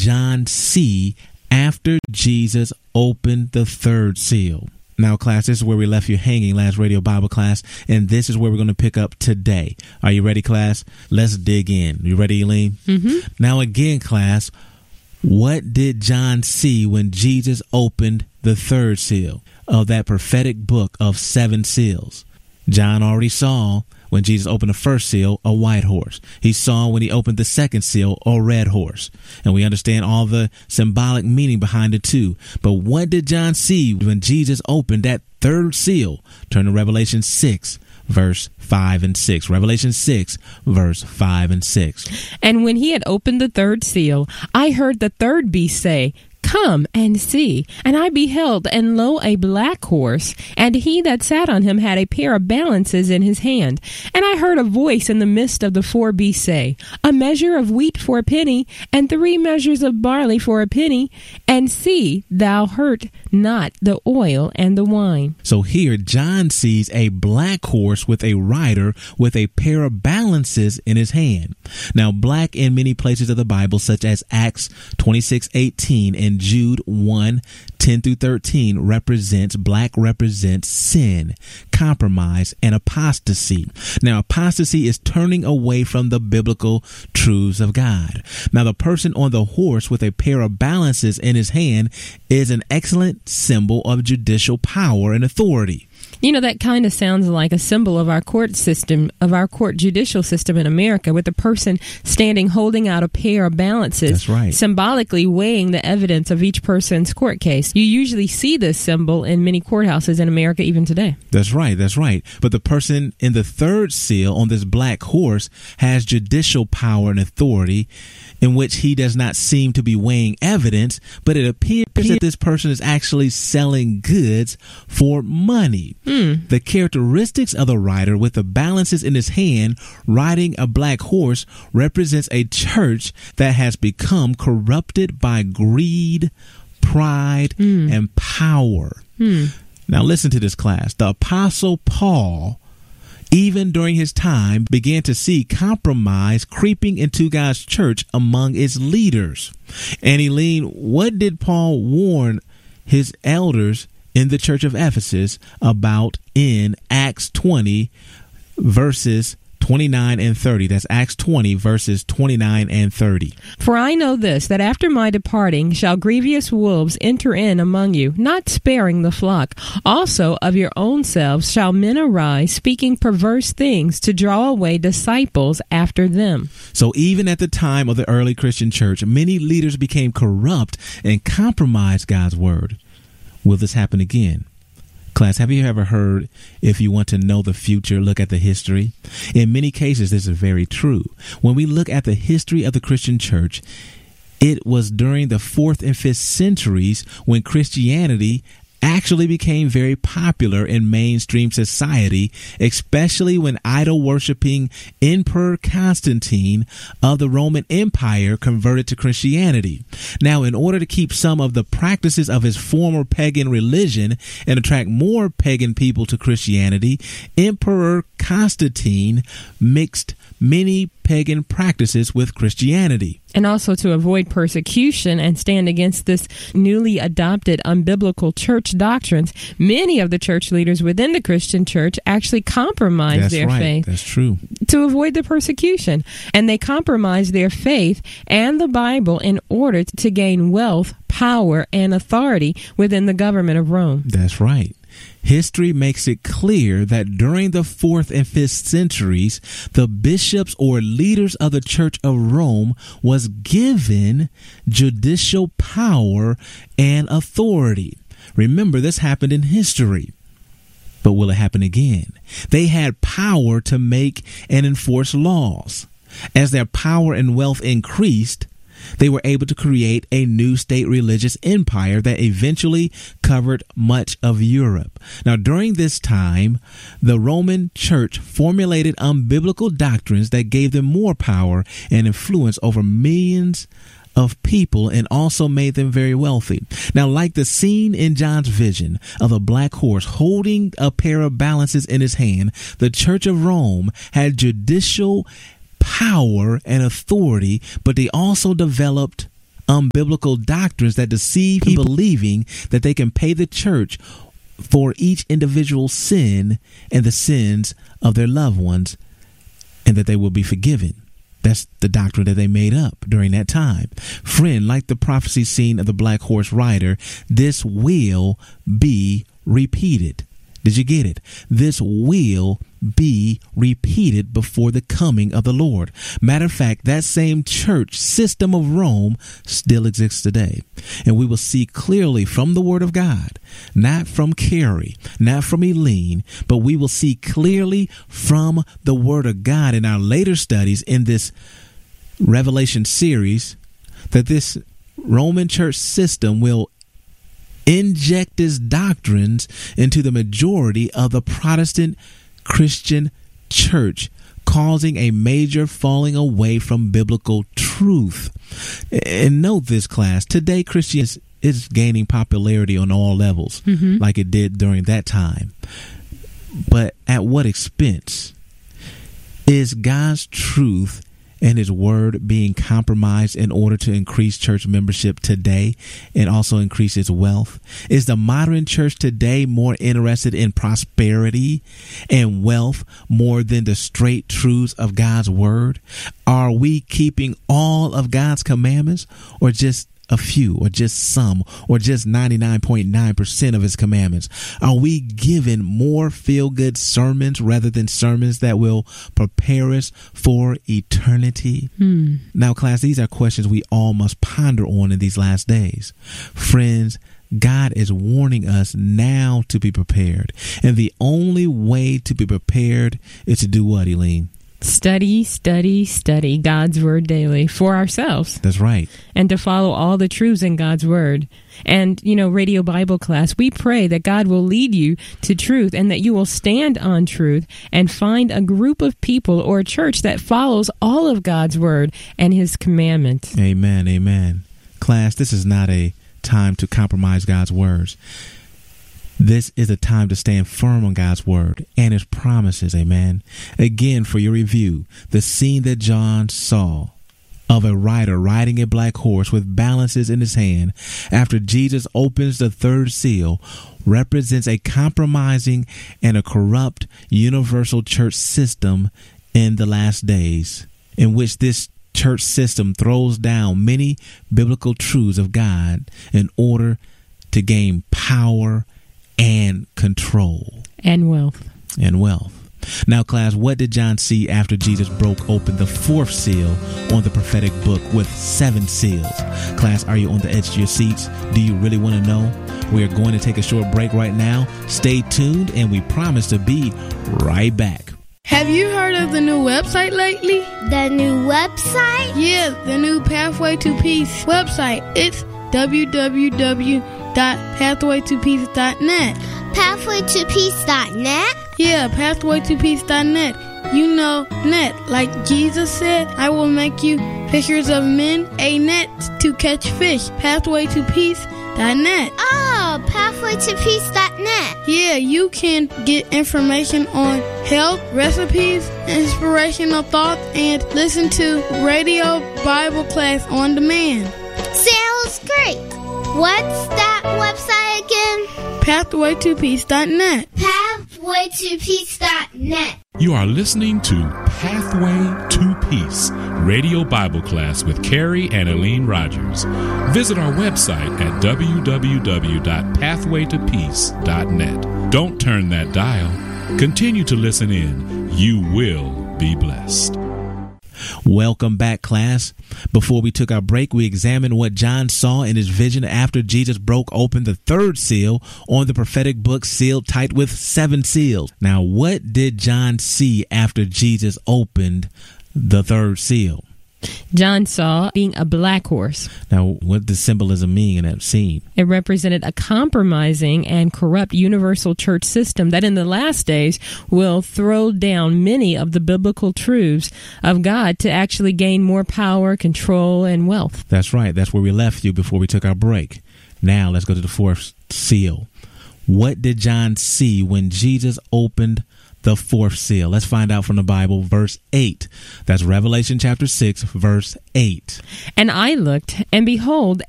John see after Jesus opened the third seal? Now, class, this is where we left you hanging last radio Bible class, and this is where we're going to pick up today. Are you ready, class? Let's dig in. You ready, Eileen? Mm-hmm. Now, again, class, what did John see when Jesus opened the third seal of that prophetic book of 7 seals? John already saw when Jesus opened the first seal, a white horse. He saw when he opened the second seal, a red horse. And we understand all the symbolic meaning behind it too. But what did John see when Jesus opened that third seal? Turn to Revelation 6, verse 5 and 6. Revelation 6, verse 5 and 6. And when he had opened the third seal, I heard the third beast say, "Come and see." And I beheld, and lo, a black horse, and he that sat on him had a pair of balances in his hand. And I heard a voice in the midst of the 4 beasts say, "A measure of wheat for a penny, and 3 measures of barley for a penny, and see thou hurt not the oil and the wine." So here John sees a black horse with a rider with a pair of balances in his hand. Now, black in many places of the Bible, such as Acts 26:18 and Jude 1:10 through 13, black represents sin, compromise, and apostasy. Now, apostasy is turning away from the biblical truths of God. Now, the person on the horse with a pair of balances in his hand is an excellent symbol of judicial power and authority. You know, that kind of sounds like a symbol of our court system, of our court judicial system in America, with the person standing holding out a pair of balances. That's right. Symbolically weighing the evidence of each person's court case. You usually see this symbol in many courthouses in America even today. That's right. That's right. But the person in the third seal on this black horse has judicial power and authority, in which he does not seem to be weighing evidence, but it appears that this person is actually selling goods for money. The characteristics of the rider with the balances in his hand riding a black horse represents a church that has become corrupted by greed, pride, and power. Now listen to this, class. The Apostle Paul, even during his time, began to see compromise creeping into God's church among its leaders. And Eileen, what did Paul warn his elders in the church of Ephesus about in Acts 20, verses 29 and 30? That's Acts 20, verses 29 and 30. "For I know this, that after my departing shall grievous wolves enter in among you, not sparing the flock. Also of your own selves shall men arise, speaking perverse things, to draw away disciples after them." So even at the time of the early Christian church, many leaders became corrupt and compromised God's word. Will this happen again? Class, have you ever heard, if you want to know the future, look at the history? In many cases, this is very true. When we look at the history of the Christian church, it was during the 4th and 5th centuries when Christianity actually became very popular in mainstream society, especially when idol-worshiping Emperor Constantine of the Roman Empire converted to Christianity. Now, in order to keep some of the practices of his former pagan religion and attract more pagan people to Christianity, Emperor Constantine mixed many pagan practices with Christianity. And also to avoid persecution and stand against this newly adopted unbiblical church doctrines, many of the church leaders within the Christian church actually compromised their faith. That's true. To avoid the persecution. And they compromised their faith and the Bible in order to gain wealth, power, and authority within the government of Rome. That's right. History makes it clear that during the 4th and 5th centuries, the bishops or leaders of the Church of Rome was given judicial power and authority. Remember, this happened in history. But will it happen again? They had power to make and enforce laws. As their power and wealth increased, they were able to create a new state religious empire that eventually covered much of Europe. Now, during this time, the Roman Church formulated unbiblical doctrines that gave them more power and influence over millions of people and also made them very wealthy. Now, like the scene in John's vision of a black horse holding a pair of balances in his hand, the Church of Rome had judicial power and authority, but they also developed unbiblical doctrines that deceive people, believing that they can pay the church for each individual sin and the sins of their loved ones, and that they will be forgiven. That's the doctrine that they made up during that time. Friend, like the prophecy scene of the black horse rider, this will be repeated. Did you get it? This will be repeated before the coming of the Lord. Matter of fact, that same church system of Rome still exists today. And we will see clearly from the Word of God, not from Carrie, not from Eileen, but we will see clearly from the Word of God in our later studies in this Revelation series that this Roman church system will inject its doctrines into the majority of the Protestant Christian church, causing a major falling away from biblical truth. And note this, class, today Christianity is gaining popularity on all levels, like it did during that time. But at what expense? Is God's truth and his word being compromised in order to increase church membership today and also increase its wealth? Is the modern church today more interested in prosperity and wealth more than the straight truths of God's word? Are we keeping all of God's commandments, or just a few, or just some, or just 99.9% of his commandments? Are we given more feel-good sermons rather than sermons that will prepare us for eternity? Now, class, these are questions we all must ponder on in these last days. Friends, God is warning us now to be prepared. And the only way to be prepared is to do what, Eileen? Study God's word daily for ourselves. That's right. And to follow all the truths in God's word. And, Radio Bible class, we pray that God will lead you to truth and that you will stand on truth and find a group of people or a church that follows all of God's word and his commandments. Amen. Amen. Class, this is not a time to compromise God's words. This is a time to stand firm on God's word and his promises. Amen. Again, for your review, the scene that John saw of a rider riding a black horse with balances in his hand after Jesus opens the third seal represents a compromising and a corrupt universal church system in the last days, in which this church system throws down many biblical truths of God in order to gain power and control. And wealth. Now, class, what did John see after Jesus broke open the fourth seal on the prophetic book with 7 seals? Class, are you on the edge of your seats? Do you really want to know? We are going to take a short break right now. Stay tuned, and we promise to be right back. Have you heard of the new website lately? The new website? Yeah, the new Pathway to Peace website. It's www.pathwaytopeace.net. Pathwaytopeace.net? Yeah, pathwaytopeace.net. You know, net. Like Jesus said, I will make you fishers of men, a net to catch fish. Pathwaytopeace.net. Oh, pathwaytopeace.net. Yeah, you can get information on health, recipes, inspirational thoughts, and listen to Radio Bible class on demand. Sounds great. What's that website again? Pathwaytopeace.net. Pathwaytopeace.net. You are listening to Pathway to Peace, Radio Bible class with Carrie and Eileen Rogers. Visit our website at www.pathwaytopeace.net. Don't turn that dial. Continue to listen in. You will be blessed. Welcome back, class. Before we took our break, we examined what John saw in his vision after Jesus broke open the third seal on the prophetic book sealed tight with 7 seals. Now, what did John see after Jesus opened the third seal? John saw being a black horse. Now, what does symbolism mean in that scene? It represented a compromising and corrupt universal church system that in the last days will throw down many of the biblical truths of God to actually gain more power, control, and wealth. That's right. That's where we left you before we took our break. Now, let's go to the fourth seal. What did John see when Jesus opened the fourth seal? Let's find out from the Bible, verse 8. That's Revelation chapter 6, verse 8. And I looked, and behold,